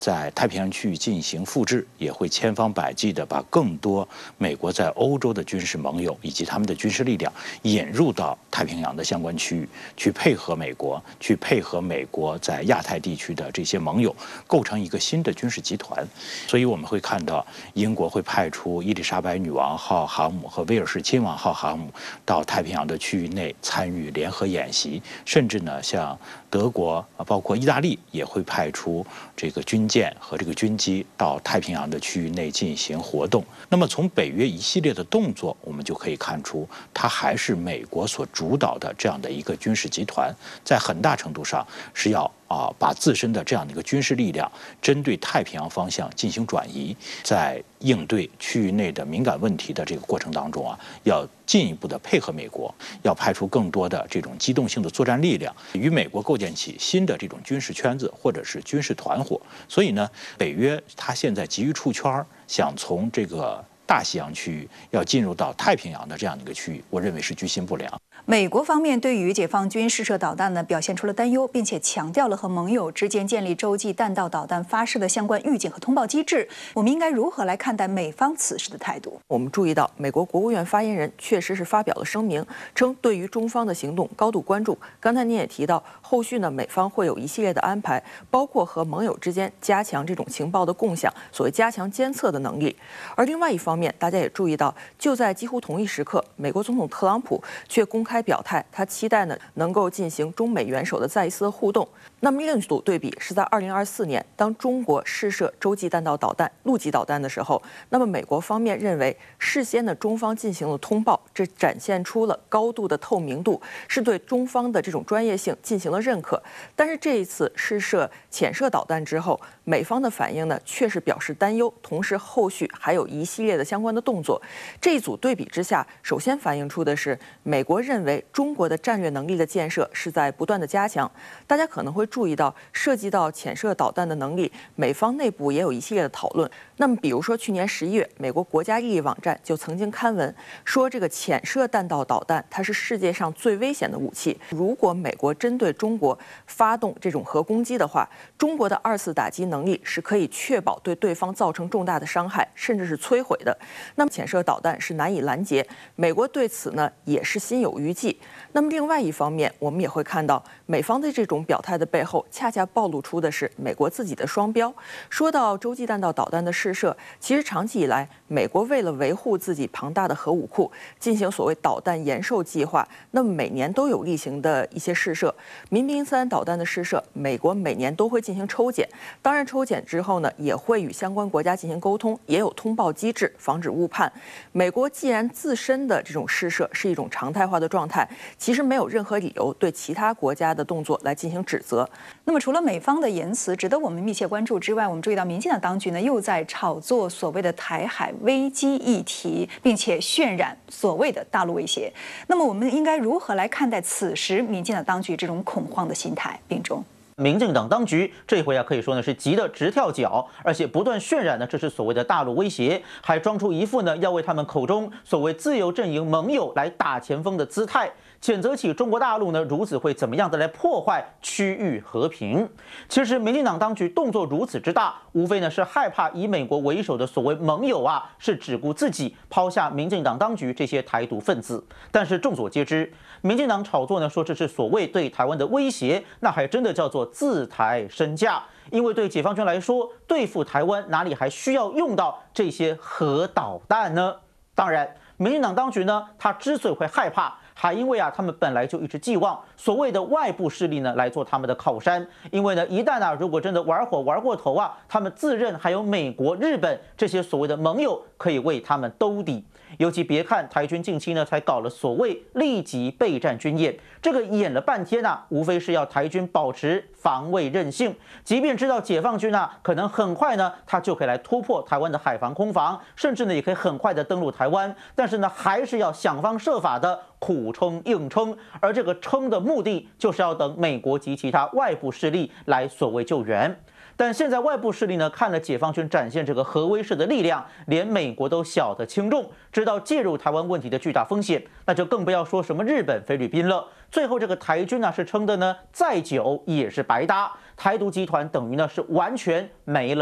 在太平洋区域进行复制，也会千方百计地把更多美国在欧洲的军事盟友以及他们的军事力量引入到太平洋的相关区域，去配合美国，去配合美国在亚太地区的这些盟友，构成一个新的军事集团。所以我们会看到，英国会派出伊丽莎白女王号航母和威尔士亲王号航母到太平洋的区域内参与联合演习，甚至呢，像德国包括意大利也会派出这个军舰和这个军机到太平洋的区域内进行活动。那么从北约一系列的动作，我们就可以看出，它还是美国所主导的这样的一个军事集团，在很大程度上是要把自身的这样的一个军事力量针对太平洋方向进行转移，在应对区域内的敏感问题的这个过程当中要进一步的配合美国，要派出更多的这种机动性的作战力量，与美国构建起新的这种军事圈子或者是军事团伙。所以呢，北约它现在急于出圈，想从这个大西洋区域要进入到太平洋的这样的一个区域，我认为是居心不良。 美国方面对于解放军试射导弹呢，表现出了担忧，并且强调了和盟友之间建立洲际弹道导弹发射的相关预警和通报机制。我们应该如何来看待美方此时的态度？ 我们注意到，美国国务院发言人确实是发表了声明，称对于中方的行动高度关注。刚才您也提到，后续呢，美方会有一系列的安排，包括和盟友之间加强这种情报的共享，所谓加强监测的能力。而另外一方面，大家也注意到，就在几乎同一时刻，美国总统特朗普却公开表态，他期待呢能够进行中美元首的再一次的互动。那么另一组对比是在2024年，当中国试射洲际弹道导弹、陆基导弹的时候，那么美国方面认为事先的中方进行了通报，这展现出了高度的透明度，是对中方的这种专业性进行了认可。但是这一次试射潜射导弹之后，美方的反应呢确实表示担忧，同时后续还有一系列的相关的动作。这一组对比之下，首先反映出的是美国认为中国的战略能力的建设是在不断的加强。大家可能会注意到，涉及到潜射导弹的能力，美方内部也有一系列的讨论。那么比如说去年11月，美国国家利益网站就曾经刊文说，这个潜射弹道导弹它是世界上最危险的武器，如果美国针对中国发动这种核攻击的话，中国的2次打击能力是可以确保对对方造成重大的伤害，甚至是摧毁的。那么潜射导弹是难以拦截，美国对此呢也是心有余悸。那么另外一方面，我们也会看到美方的这种表态的背后，恰恰暴露出的是美国自己的双标。说到洲际弹道导弹的试射，其实长期以来，美国为了维护自己庞大的核武库，进行所谓导弹延寿计划，那么每年都有例行的一些试射。民兵3导弹的试射，美国每年都会进行抽检，当然抽检之后呢，也会与相关国家进行沟通，也有通报机制，防止误判。美国既然自身的这种试射是一种常态化的状态，其实没有任何理由对其他国家的动作来进行指责。 那么除了美方的言辞值得我们密切关注之外，我们注意到民进党当局呢又在炒作所谓的台海危机议题，并且渲染所谓的大陆威胁。那么我们应该如何来看待此时民进党当局这种恐慌的心态？并中。 民进党当局这回可以说呢是急得直跳脚，而且不断渲染呢这是所谓的大陆威胁，还装出一副呢要为他们口中所谓自由阵营盟友来打前锋的姿态，谴责起中国大陆呢如此会怎么样的来破坏区域和平。其实民进党当局动作如此之大，无非呢是害怕以美国为首的所谓盟友是只顾自己，抛下民进党当局这些台独分子。但是众所皆知，民进党炒作呢说这是所谓对台湾的威胁，那还真的叫做自抬身价。因为对解放军来说，对付台湾哪里还需要用到这些核导弹呢？当然，民进党当局呢，他之所以会害怕，还因为他们本来就一直寄望所谓的外部势力呢来做他们的靠山。因为呢，一旦如果真的玩火玩过头他们自认还有美国、日本这些所谓的盟友可以为他们兜底。尤其别看台军近期呢才搞了所谓立即备战军演，这个演了半天无非是要台军保持防卫韧性，即便知道解放军可能很快呢他就可以来突破台湾的海防空防，甚至呢也可以很快的登陆台湾，但是呢还是要想方设法的苦撑硬撑，而这个撑的目的就是要等美国及其他外部势力来所谓救援。但现在外部势力呢，看了解放军展现这个核威慑的力量，连美国都晓得轻重，知道介入台湾问题的巨大风险，那就更不要说什么日本、菲律宾了。最后这个台军是撑的呢，再久也是白搭。 台独集团等于呢是完全没了。